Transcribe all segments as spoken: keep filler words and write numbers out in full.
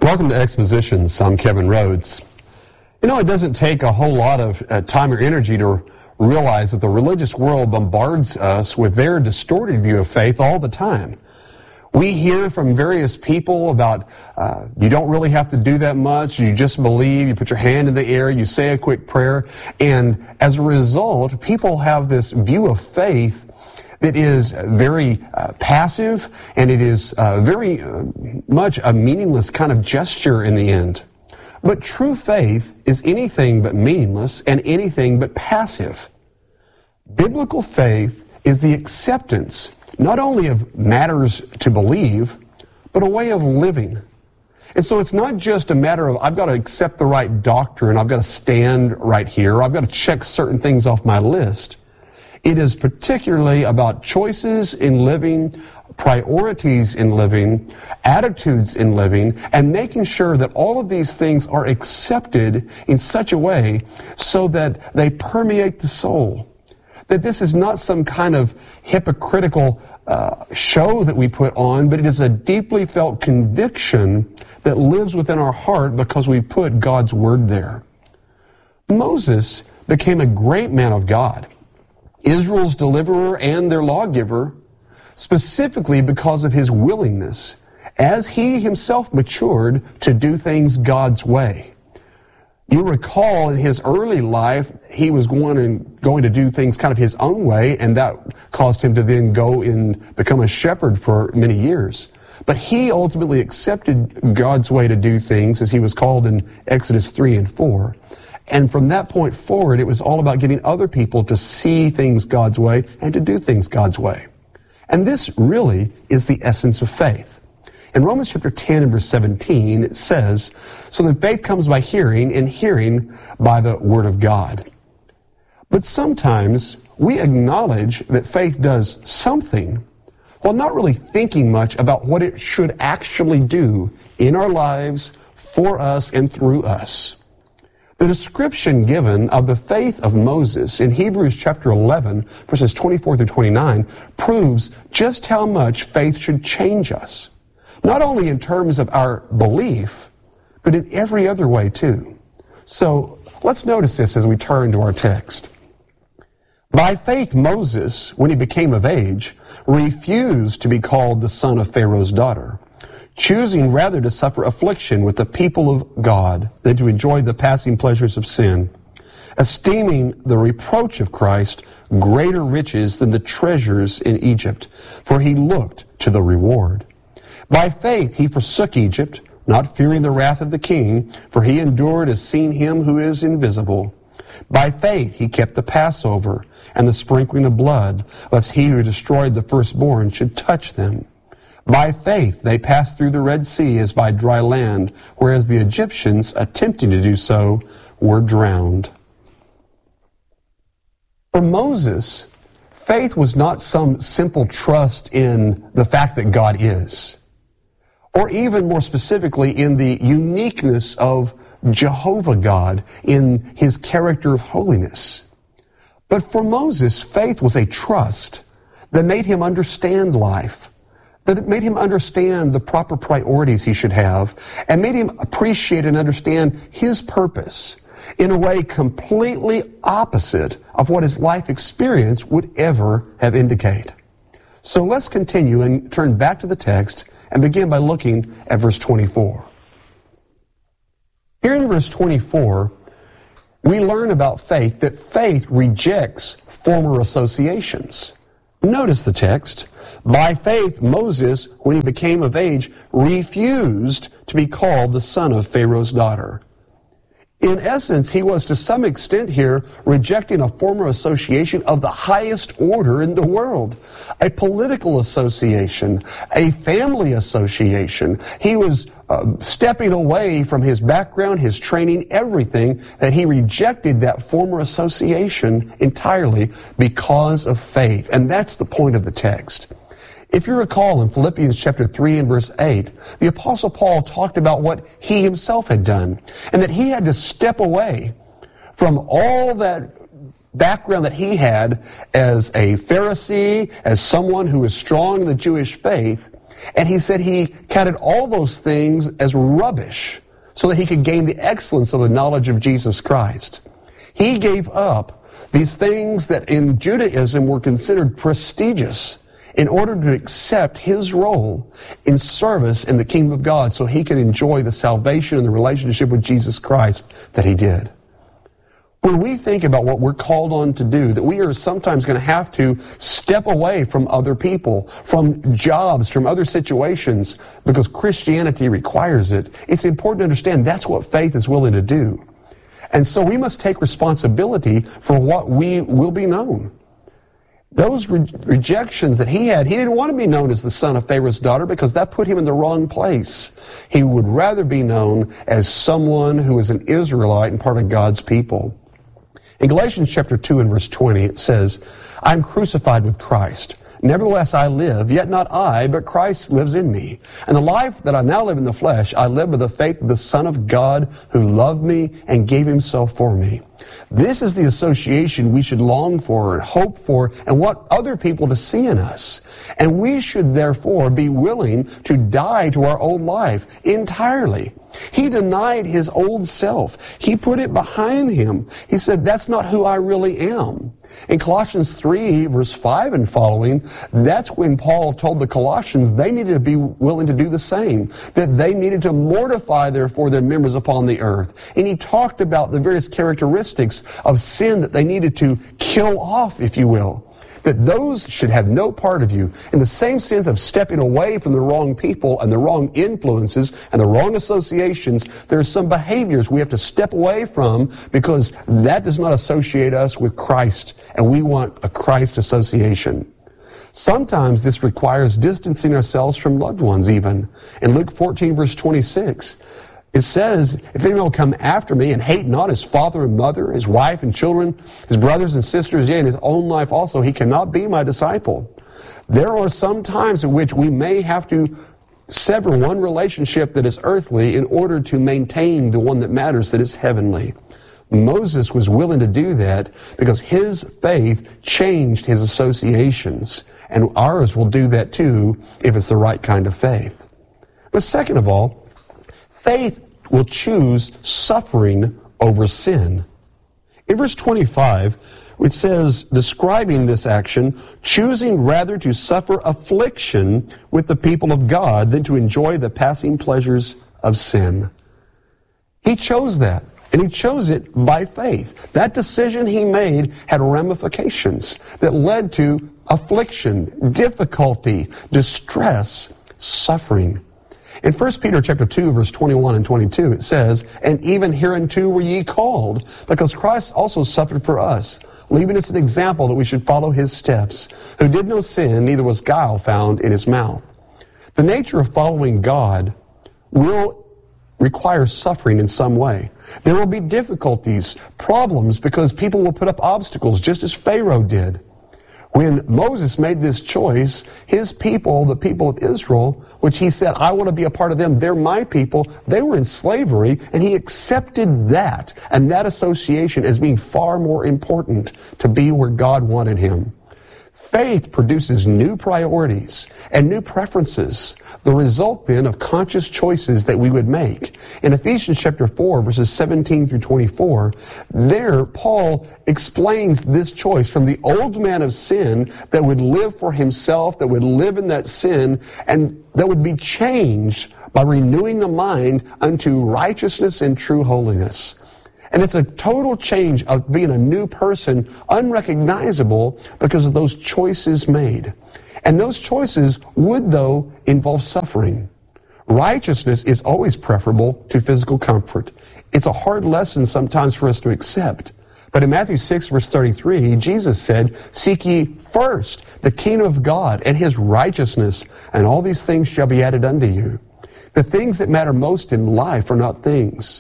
Welcome to Expositions. I'm Kevin Rhodes. You know, it doesn't take a whole lot of uh, time or energy to realize that the religious world bombards us with their distorted view of faith all the time. We hear from various people about uh, you don't really have to do that much, you just believe, you put your hand in the air, you say a quick prayer, and as a result, people have this view of faith that is very uh, passive, and it is uh, very uh, much a meaningless kind of gesture in the end. But true faith is anything but meaningless and anything but passive. Biblical faith is the acceptance not only of matters to believe, but a way of living. And so it's not just a matter of I've got to accept the right doctrine, I've got to stand right here, I've got to check certain things off my list. It is particularly about choices in living, priorities in living, attitudes in living, and making sure that all of these things are accepted in such a way so that they permeate the soul. That this is not some kind of hypocritical uh, show that we put on, but it is a deeply felt conviction that lives within our heart because we've put God's Word there. Moses became a great man of God, Israel's deliverer and their lawgiver, specifically because of his willingness, as he himself matured, to do things God's way. You recall in his early life, he was going, and, going to do things kind of his own way, and that caused him to then go and become a shepherd for many years. But he ultimately accepted God's way to do things, as he was called in Exodus three and four. And from that point forward, it was all about getting other people to see things God's way and to do things God's way. And this really is the essence of faith. In Romans chapter ten and verse seventeen, it says, "So that faith comes by hearing, and hearing by the word of God." But sometimes we acknowledge that faith does something while not really thinking much about what it should actually do in our lives, for us, and through us. The description given of the faith of Moses in Hebrews chapter eleven, verses twenty-four through twenty-nine, proves just how much faith should change us. Not only in terms of our belief, but in every other way too. So let's notice this as we turn to our text. By faith, Moses, when he became of age, refused to be called the son of Pharaoh's daughter, choosing rather to suffer affliction with the people of God than to enjoy the passing pleasures of sin, esteeming the reproach of Christ greater riches than the treasures in Egypt, for he looked to the reward. By faith he forsook Egypt, not fearing the wrath of the king, for he endured as seeing him who is invisible. By faith he kept the Passover and the sprinkling of blood, lest he who destroyed the firstborn should touch them. By faith they passed through the Red Sea as by dry land, whereas the Egyptians, attempting to do so, were drowned. For Moses, faith was not some simple trust in the fact that God is, or even more specifically in the uniqueness of Jehovah God in his character of holiness. But for Moses, faith was a trust that made him understand life, that it made him understand the proper priorities he should have, and made him appreciate and understand his purpose in a way completely opposite of what his life experience would ever have indicated. So let's continue and turn back to the text and begin by looking at verse twenty-four. Here in verse twenty-four, we learn about faith, that faith rejects former associations. Notice the text. By faith, Moses, when he became of age, refused to be called the son of Pharaoh's daughter. In essence, he was to some extent here rejecting a former association of the highest order in the world, a political association, a family association. He was uh, stepping away from his background, his training, everything, that he rejected that former association entirely because of faith. And that's the point of the text. If you recall in Philippians chapter three and verse eight, the Apostle Paul talked about what he himself had done, and that he had to step away from all that background that he had as a Pharisee, as someone who was strong in the Jewish faith, And he said he counted all those things as rubbish so that he could gain the excellence of the knowledge of Jesus Christ. He gave up these things that in Judaism were considered prestigious in order to accept his role in service in the kingdom of God so he could enjoy the salvation and the relationship with Jesus Christ that he did. When we think about what we're called on to do, that we are sometimes going to have to step away from other people, from jobs, from other situations, because Christianity requires it, it's important to understand that's what faith is willing to do. And so we must take responsibility for what we will be known. Those re- rejections that he had, he didn't want to be known as the son of Pharaoh's daughter because that put him in the wrong place. He would rather be known as someone who is an Israelite and part of God's people. In Galatians chapter two and verse twenty, it says, I am crucified with Christ. Nevertheless I live, yet not I, but Christ lives in me. And the life that I now live in the flesh, I live by the faith of the Son of God who loved me and gave himself for me. This is the association we should long for and hope for and want other people to see in us. And we should therefore be willing to die to our old life entirely. He denied his old self. He put it behind him. He said, that's not who I really am. In Colossians three, verse five and following, that's when Paul told the Colossians they needed to be willing to do the same, that they needed to mortify, therefore, their members upon the earth. And he talked about the various characteristics of sin that they needed to kill off, if you will. That those should have no part of you. In the same sense of stepping away from the wrong people and the wrong influences and the wrong associations, there are some behaviors we have to step away from because that does not associate us with Christ, and we want a Christ association. Sometimes this requires distancing ourselves from loved ones even. In Luke fourteen, verse twenty-six, it says, if anyone will come after me and hate not his father and mother, his wife and children, his brothers and sisters, yea, and his own life also, he cannot be my disciple. There are some times in which we may have to sever one relationship that is earthly in order to maintain the one that matters, that is heavenly. Moses was willing to do that because his faith changed his associations. And ours will do that too if it's the right kind of faith. But second of all, faith will choose suffering over sin. In verse twenty-five, it says, describing this action, choosing rather to suffer affliction with the people of God than to enjoy the passing pleasures of sin. He chose that, and he chose it by faith. That decision he made had ramifications that led to affliction, difficulty, distress, suffering. In First Peter chapter two, verse twenty-one and twenty-two, it says, and even hereunto were ye called, because Christ also suffered for us, leaving us an example that we should follow his steps, who did no sin, neither was guile found in his mouth. The nature of following God will require suffering in some way. There will be difficulties, problems, because people will put up obstacles, just as Pharaoh did. When Moses made this choice, his people, the people of Israel, which he said, I want to be a part of them, they're my people, they were in slavery, and he accepted that and that association as being far more important to be where God wanted him. Faith produces new priorities and new preferences, the result then of conscious choices that we would make. In Ephesians chapter four, verses seventeen through twenty-four, there Paul explains this choice from the old man of sin that would live for himself, that would live in that sin, and that would be changed by renewing the mind unto righteousness and true holiness. And it's a total change of being a new person, unrecognizable because of those choices made. And those choices would, though, involve suffering. Righteousness is always preferable to physical comfort. It's a hard lesson sometimes for us to accept. But in Matthew six, verse thirty-three, Jesus said, seek ye first the kingdom of God and his righteousness, and all these things shall be added unto you. The things that matter most in life are not things.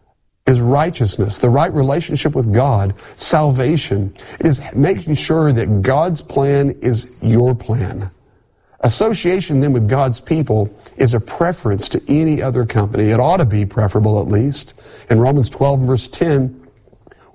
Is righteousness, the right relationship with God, salvation. It is making sure that God's plan is your plan. Association then with God's people is a preference to any other company. It ought to be preferable at least. In Romans twelve, verse ten,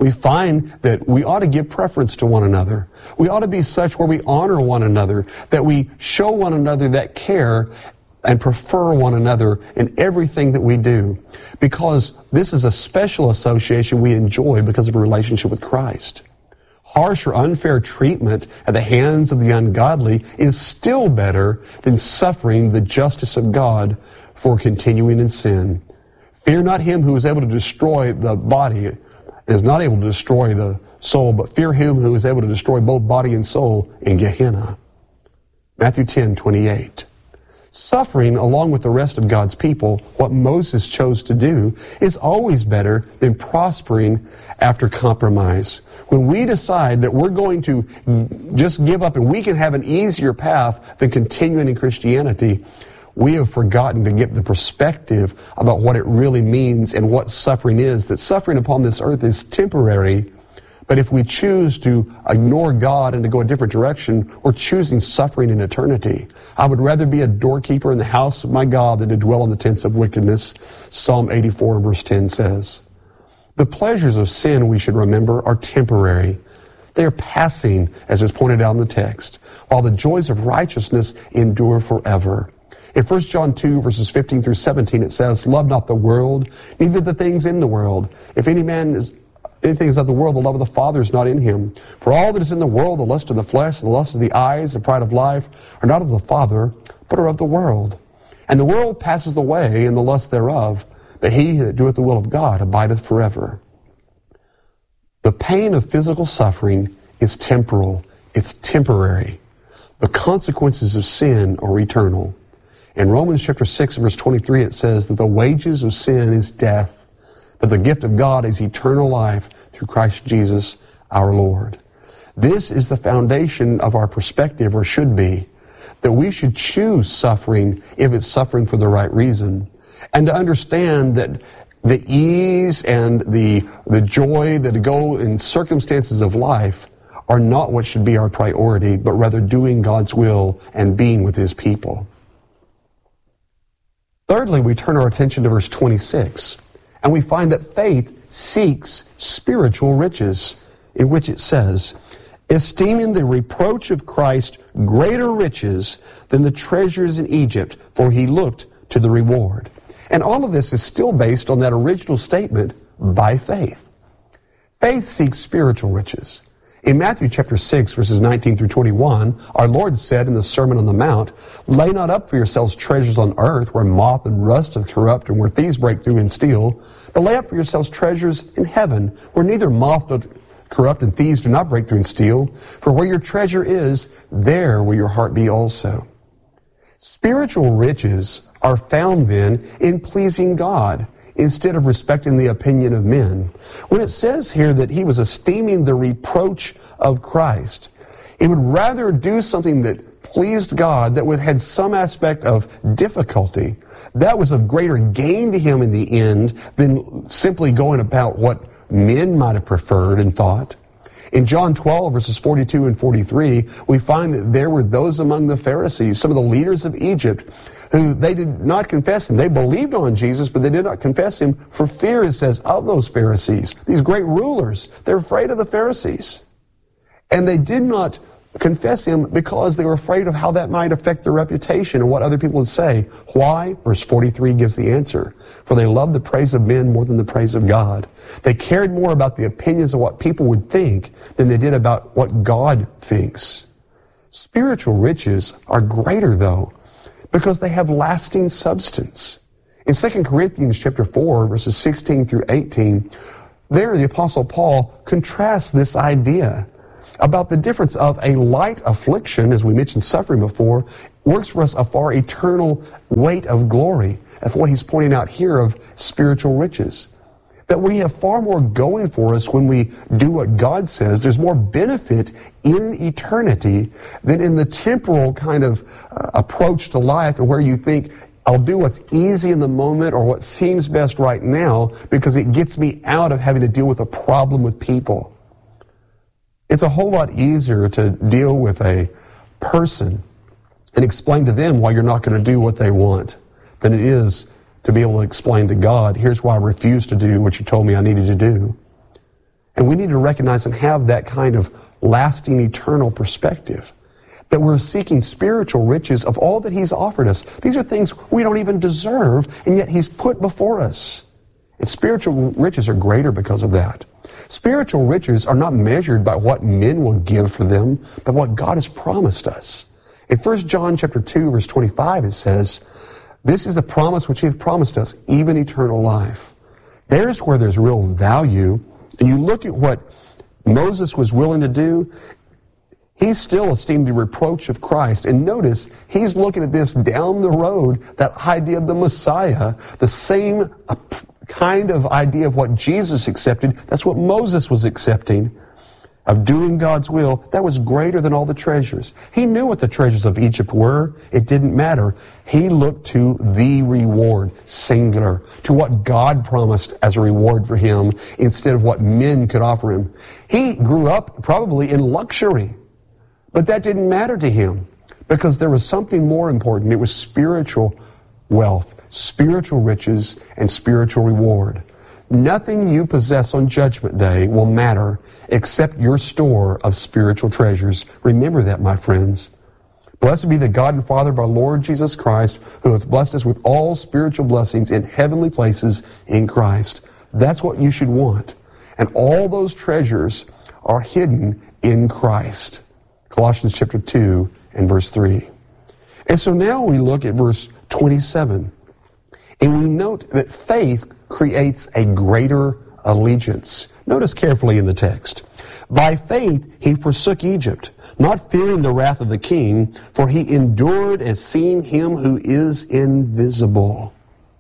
We find that we ought to give preference to one another. We ought to be such where we honor one another, that we show one another that care and prefer one another in everything that we do, because this is a special association we enjoy because of a relationship with Christ. Harsh or unfair treatment at the hands of the ungodly is still better than suffering the justice of God for continuing in sin. Fear not him who is able to destroy the body, and is not able to destroy the soul, but fear him who is able to destroy both body and soul in Gehenna. Matthew ten twenty-eight. Suffering along with the rest of God's people, what Moses chose to do, is always better than prospering after compromise. When we decide that we're going to just give up and we can have an easier path than continuing in Christianity, we have forgotten to get the perspective about what it really means and what suffering is. That suffering upon this earth is temporary, but if we choose to ignore God and to go a different direction, we're choosing suffering in eternity. I would rather be a doorkeeper in the house of my God than to dwell in the tents of wickedness, Psalm eighty-four verse ten says. The pleasures of sin, we should remember, are temporary. They are passing, as is pointed out in the text, while the joys of righteousness endure forever. In First John two, verses fifteen through seventeen, it says, "Love not the world, neither the things in the world. If any man is anything is of the world, the love of the Father is not in him. For all that is in the world, the lust of the flesh, the lust of the eyes, the pride of life, are not of the Father, but are of the world. And the world passes away, and the lust thereof, but he that doeth the will of God abideth forever." The pain of physical suffering is temporal. It's temporary. The consequences of sin are eternal. In Romans chapter six, verse twenty-three, it says that the wages of sin is death, but the gift of God is eternal life through Christ Jesus our Lord. This is the foundation of our perspective, or should be, that we should choose suffering if it's suffering for the right reason, and to understand that the ease and the, the joy that go in circumstances of life are not what should be our priority, but rather doing God's will and being with His people. Thirdly, we turn our attention to verse twenty-six. And we find that faith seeks spiritual riches, in which it says, "Esteeming the reproach of Christ greater riches than the treasures in Egypt, for he looked to the reward." And all of this is still based on that original statement, by faith. Faith seeks spiritual riches. In Matthew chapter six, verses nineteen through twenty-one, our Lord said in the Sermon on the Mount, "Lay not up for yourselves treasures on earth, where moth and rust doth corrupt, and where thieves break through and steal. But lay up for yourselves treasures in heaven, where neither moth doth corrupt and thieves do not break through and steal. For where your treasure is, there will your heart be also." Spiritual riches are found then in pleasing God, instead of respecting the opinion of men. When it says here that he was esteeming the reproach of Christ, he would rather do something that pleased God, that had some aspect of difficulty. That was of greater gain to him in the end than simply going about what men might have preferred and thought. In John twelve, verses forty-two and forty-three, we find that there were those among the Pharisees, some of the leaders of Egypt, who they did not confess him. They believed on Jesus, but they did not confess him for fear, it says, of those Pharisees. These great rulers, they're afraid of the Pharisees. And they did not confess him because they were afraid of how that might affect their reputation and what other people would say. Why? Verse forty-three gives the answer. "For they loved the praise of men more than the praise of God." They cared more about the opinions of what people would think than they did about what God thinks. Spiritual riches are greater, though, because they have lasting substance. In Second Corinthians chapter four, verses sixteen through eighteen, there the Apostle Paul contrasts this idea about the difference of a light affliction, as we mentioned suffering before, works for us a far eternal weight of glory, of what he's pointing out here of spiritual riches. That we have far more going for us when we do what God says. There's more benefit in eternity than in the temporal kind of uh, approach to life, where you think, I'll do what's easy in the moment or what seems best right now because it gets me out of having to deal with a problem with people. It's a whole lot easier to deal with a person and explain to them why you're not going to do what they want than it is to be able to explain to God, here's why I refuse to do what you told me I needed to do. And we need to recognize and have that kind of lasting, eternal perspective. That we're seeking spiritual riches of all that He's offered us. These are things we don't even deserve, and yet He's put before us. And spiritual riches are greater because of that. Spiritual riches are not measured by what men will give for them, but what God has promised us. In First John chapter two, verse twenty-five, it says, "This is the promise which He hath promised us, even eternal life." There's where there's real value. And you look at what Moses was willing to do, he still esteemed the reproach of Christ. And notice, he's looking at this down the road, that idea of the Messiah, the same kind of idea of what Jesus accepted. That's what Moses was accepting, of doing God's will. That was greater than all the treasures. He knew what the treasures of Egypt were. It didn't matter. He looked to the reward, singular, to what God promised as a reward for him instead of what men could offer him. He grew up probably in luxury, but that didn't matter to him because there was something more important. It was spiritual wealth, spiritual riches, and spiritual reward. Nothing you possess on Judgment Day will matter except your store of spiritual treasures. Remember that, my friends. Blessed be the God and Father of our Lord Jesus Christ, who hath blessed us with all spiritual blessings in heavenly places in Christ. That's what you should want. And all those treasures are hidden in Christ. Colossians chapter two and verse three. And so now we look at verse twenty-seven. And we note that faith creates a greater allegiance. Notice carefully in the text. By faith he forsook Egypt, not fearing the wrath of the king, for he endured as seeing him who is invisible.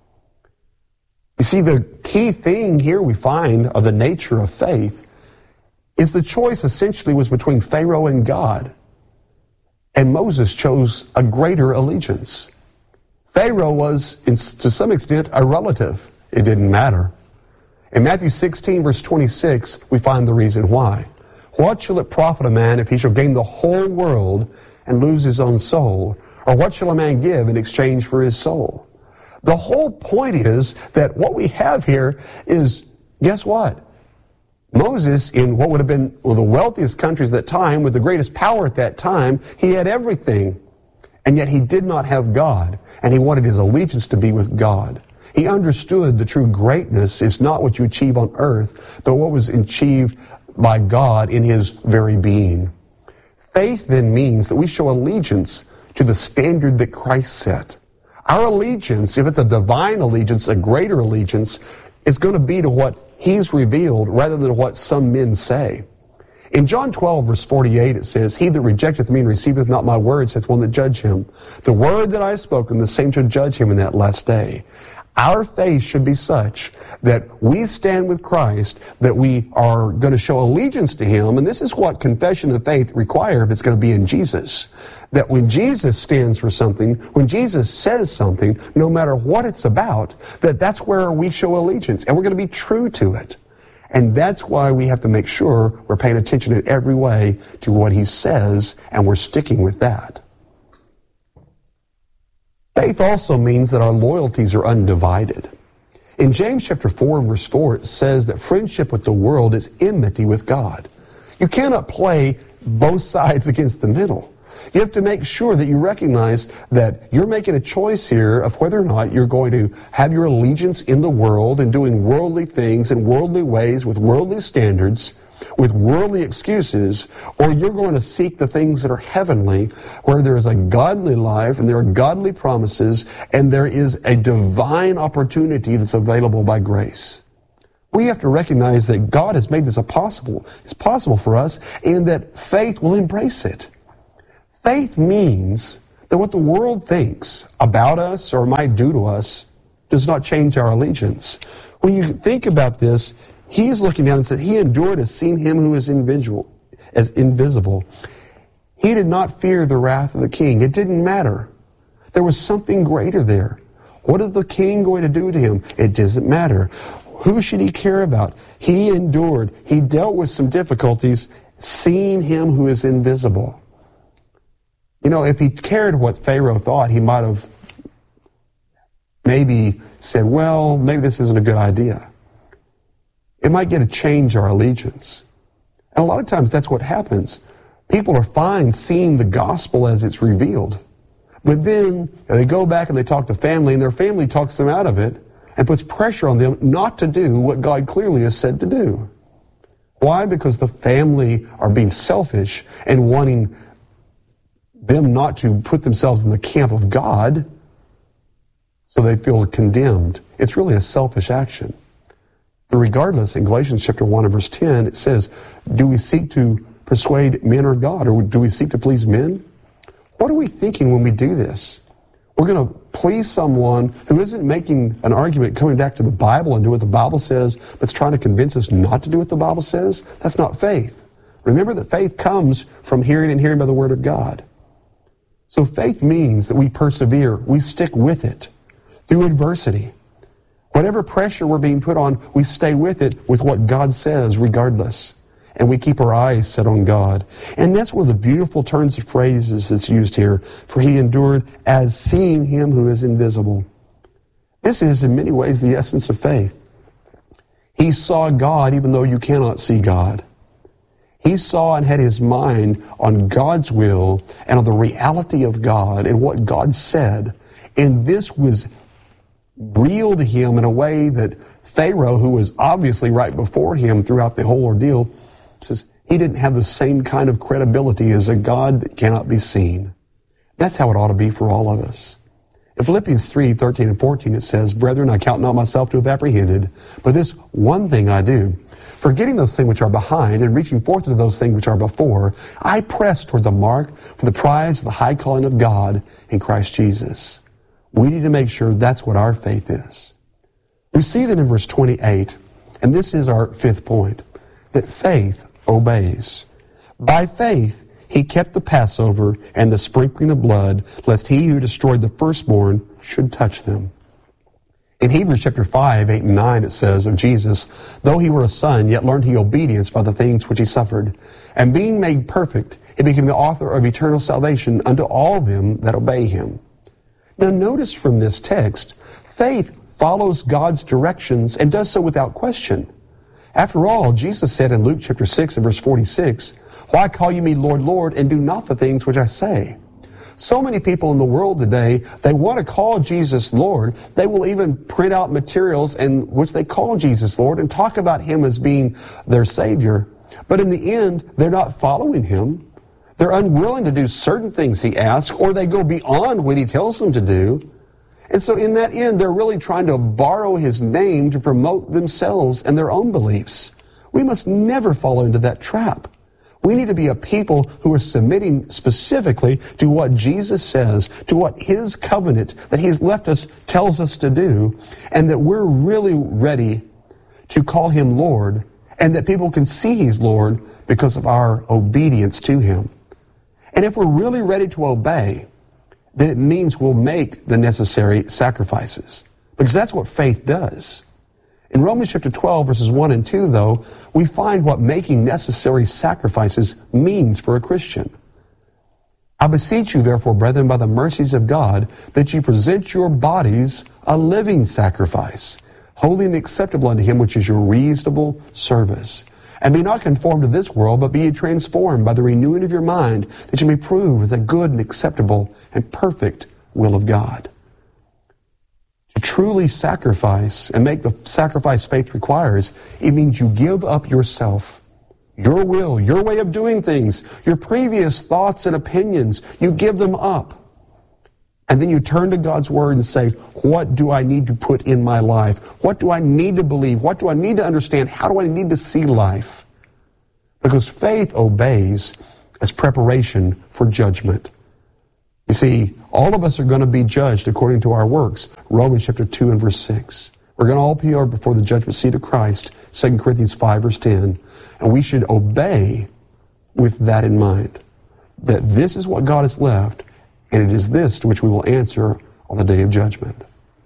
You see, the key thing here we find of the nature of faith is the choice essentially was between Pharaoh and God. And Moses chose a greater allegiance. Pharaoh was, in, to some extent, a relative. It didn't matter. In Matthew sixteen, verse twenty-six, we find the reason why. What shall it profit a man if he shall gain the whole world and lose his own soul? Or what shall a man give in exchange for his soul? The whole point is that what we have here is, guess what? Moses, in what would have been one of the wealthiest countries at that time, with the greatest power at that time, he had everything. And yet he did not have God, and he wanted his allegiance to be with God. He understood the true greatness is not what you achieve on earth, but what was achieved by God in his very being. Faith then means that we show allegiance to the standard that Christ set. Our allegiance, if it's a divine allegiance, a greater allegiance, is going to be to what he's revealed rather than what some men say. In John twelve, verse forty-eight, it says, "He that rejecteth me and receiveth not my words hath one that judge him. The word that I have spoken, the same shall judge him in that last day." Our faith should be such that we stand with Christ, that we are going to show allegiance to him, and this is what confession of faith requires if it's going to be in Jesus. That when Jesus stands for something, when Jesus says something, no matter what it's about, that that's where we show allegiance, and we're going to be true to it. And that's why we have to make sure we're paying attention in every way to what he says, and we're sticking with that. Faith also means that our loyalties are undivided. In James chapter four, verse four, it says that friendship with the world is enmity with God. You cannot play both sides against the middle. You have to make sure that you recognize that you're making a choice here of whether or not you're going to have your allegiance in the world and doing worldly things in worldly ways with worldly standards, with worldly excuses, or you're going to seek the things that are heavenly, where there is a godly life and there are godly promises and there is a divine opportunity that's available by grace. We have to recognize that God has made this a possible, it's possible for us, and that faith will embrace it. Faith means that what the world thinks about us or might do to us does not change our allegiance. When you think about this, he's looking down and said, he endured as seeing him who is invisible, as invisible. He did not fear the wrath of the king. It didn't matter. There was something greater there. What is the king going to do to him? It doesn't matter. Who should he care about? He endured. He dealt with some difficulties, seeing him who is invisible. You know, if he cared what Pharaoh thought, he might have maybe said, well, maybe this isn't a good idea. It might get to change our allegiance. And a lot of times that's what happens. People are fine seeing the gospel as it's revealed. But then they go back and they talk to family, and their family talks them out of it and puts pressure on them not to do what God clearly has said to do. Why? Because the family are being selfish and wanting them not to put themselves in the camp of God, so they feel condemned. It's really a selfish action. But regardless, in Galatians chapter one and verse ten, it says, do we seek to persuade men or God, or do we seek to please men? What are we thinking when we do this? We're going to please someone who isn't making an argument coming back to the Bible and do what the Bible says, but is trying to convince us not to do what the Bible says? That's not faith. Remember that faith comes from hearing and hearing by the Word of God. So faith means that we persevere, we stick with it through adversity. Whatever pressure we're being put on, we stay with it with what God says regardless. And we keep our eyes set on God. And that's one of the beautiful turns of phrases that's used here. For he endured as seeing him who is invisible. This is in many ways the essence of faith. He saw God even though you cannot see God. He saw and had his mind on God's will and on the reality of God and what God said. And this was real to him in a way that Pharaoh, who was obviously right before him throughout the whole ordeal, says he didn't have the same kind of credibility as a God that cannot be seen. That's how it ought to be for all of us. In Philippians three, thirteen and fourteen, it says, Brethren, I count not myself to have apprehended, but this one thing I do, forgetting those things which are behind and reaching forth to those things which are before, I press toward the mark for the prize of the high calling of God in Christ Jesus. We need to make sure that's what our faith is. We see that in verse twenty-eight, and this is our fifth point, that faith obeys. By faith, he kept the Passover and the sprinkling of blood, lest he who destroyed the firstborn should touch them. In Hebrews chapter five, eight, and nine, it says of Jesus, though he were a son, yet learned he obedience by the things which he suffered. And being made perfect, he became the author of eternal salvation unto all them that obey him. Now notice from this text, faith follows God's directions and does so without question. After all, Jesus said in Luke chapter six and verse forty-six, Why call you me Lord, Lord, and do not the things which I say? So many people in the world today, they want to call Jesus Lord. They will even print out materials in which they call Jesus Lord and talk about him as being their Savior. But in the end, they're not following him. They're unwilling to do certain things he asks, or they go beyond what he tells them to do. And so in that end, they're really trying to borrow his name to promote themselves and their own beliefs. We must never fall into that trap. We need to be a people who are submitting specifically to what Jesus says, to what his covenant that he's left us tells us to do, and that we're really ready to call him Lord, and that people can see he's Lord because of our obedience to him. And if we're really ready to obey, then it means we'll make the necessary sacrifices. Because that's what faith does. In Romans chapter twelve, verses one and two, though, we find what making necessary sacrifices means for a Christian. I beseech you, therefore, brethren, by the mercies of God, that you present your bodies a living sacrifice, holy and acceptable unto him, which is your reasonable service. And be not conformed to this world, but be ye transformed by the renewing of your mind, that you may prove as a good and acceptable and perfect will of God. To truly sacrifice and make the sacrifice faith requires, it means you give up yourself, your will, your way of doing things, your previous thoughts and opinions. You give them up. And then you turn to God's Word and say, what do I need to put in my life? What do I need to believe? What do I need to understand? How do I need to see life? Because faith obeys as preparation for judgment. You see, all of us are going to be judged according to our works. Romans chapter two and verse six. We're going to all appear before the judgment seat of Christ. Second Corinthians five verse ten. And we should obey with that in mind. That this is what God has left, and it is this to which we will answer on the day of judgment.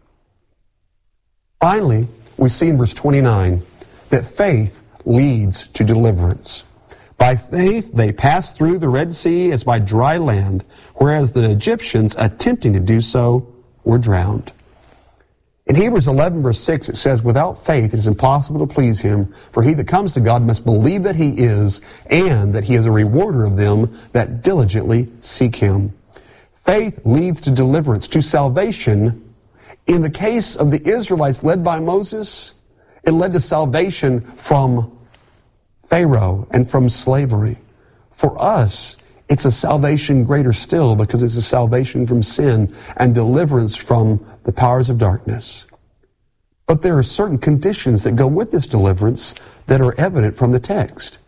Finally, we see in verse twenty-nine that faith leads to deliverance. By faith they passed through the Red Sea as by dry land, whereas the Egyptians, attempting to do so, were drowned. In Hebrews eleven, verse six, it says, without faith it is impossible to please him, for he that comes to God must believe that he is, and that he is a rewarder of them that diligently seek him. Faith leads to deliverance, to salvation. In the case of the Israelites led by Moses, it led to salvation from Pharaoh and from slavery. For us, it's a salvation greater still, because it's a salvation from sin and deliverance from the powers of darkness. But there are certain conditions that go with this deliverance that are evident from the text.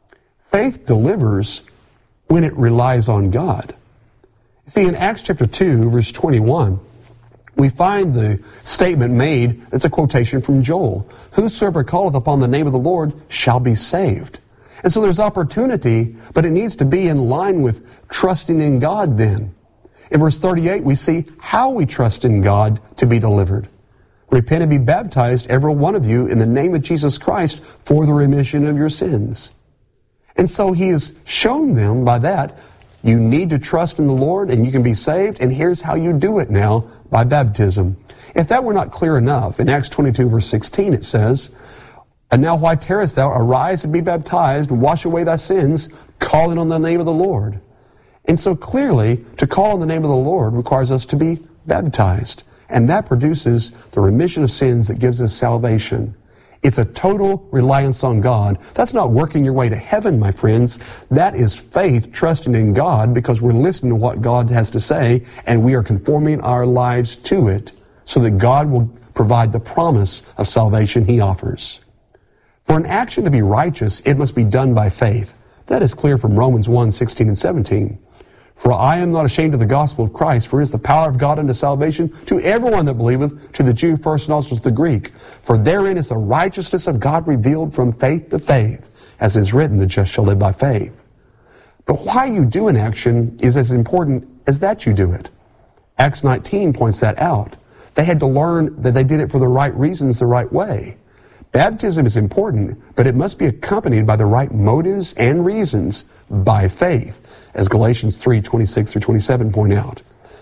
Faith delivers when it relies on God. See, in Acts chapter two, verse twenty-one, we find the statement made, it's a quotation from Joel, whosoever calleth upon the name of the Lord shall be saved. And so there's opportunity, but it needs to be in line with trusting in God then. In verse thirty-eight, we see how we trust in God to be delivered. Repent and be baptized, every one of you, in the name of Jesus Christ for the remission of your sins. And so he has shown them by that, you need to trust in the Lord and you can be saved, and here's how you do it now, by baptism. If that were not clear enough, in Acts twenty-two, verse sixteen, it says, and now why tarriest thou? Arise and be baptized, and wash away thy sins, calling on the name of the Lord. And so clearly, to call on the name of the Lord requires us to be baptized. And that produces the remission of sins that gives us salvation. It's a total reliance on God. That's not working your way to heaven, my friends. That is faith, trusting in God, because we're listening to what God has to say, and we are conforming our lives to it, so that God will provide the promise of salvation he offers. For an action to be righteous, it must be done by faith. That is clear from Romans one, sixteen and seventeen. For I am not ashamed of the gospel of Christ, for it is the power of God unto salvation to everyone that believeth, to the Jew first and also to the Greek. For therein is the righteousness of God revealed from faith to faith, as is written, the just shall live by faith. But why you do an action is as important as that you do it. Acts nineteen points that out. They had to learn that they did it for the right reasons, the right way. Baptism is important, but it must be accompanied by the right motives and reasons by faith, as Galatians three, twenty-six through twenty-seven point out.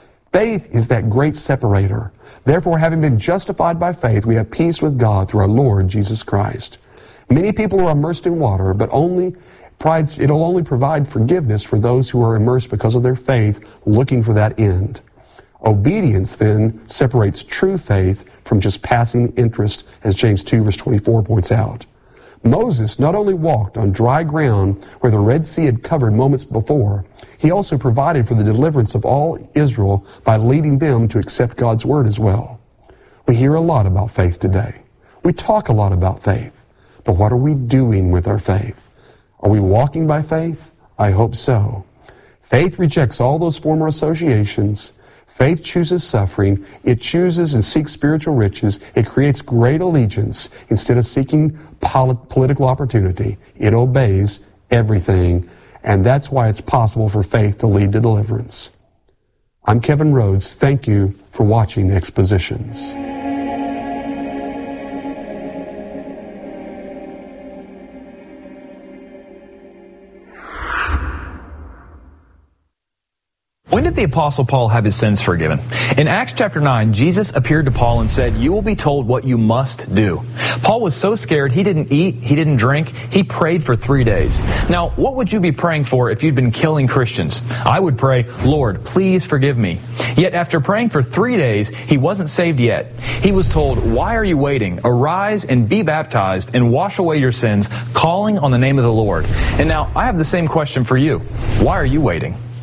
Faith is that great separator. Therefore, having been justified by faith, we have peace with God through our Lord Jesus Christ. Many people are immersed in water, but only it'll only provide forgiveness for those who are immersed because of their faith, looking for that end. Obedience, then, separates true faith from just passing interest, as James two, verse twenty-four points out. Moses not only walked on dry ground where the Red Sea had covered moments before, he also provided for the deliverance of all Israel by leading them to accept God's word as well. We hear a lot about faith today. We talk a lot about faith. But what are we doing with our faith? Are we walking by faith? I hope so. Faith rejects all those former associations. Faith chooses suffering. It chooses and seeks spiritual riches. It creates great allegiance instead of seeking polit- political opportunity. It obeys everything. And that's why it's possible for faith to lead to deliverance. I'm Kevin Rhodes. Thank you for watching Expositions. When did the Apostle Paul have his sins forgiven? In Acts chapter nine, Jesus appeared to Paul and said, "You will be told what you must do." Paul was so scared he didn't eat, he didn't drink, he prayed for three days. Now, what would you be praying for if you'd been killing Christians? I would pray, "Lord, please forgive me." Yet after praying for three days, he wasn't saved yet. He was told, "Why are you waiting? Arise and be baptized and wash away your sins, calling on the name of the Lord." And now, I have the same question for you. Why are you waiting?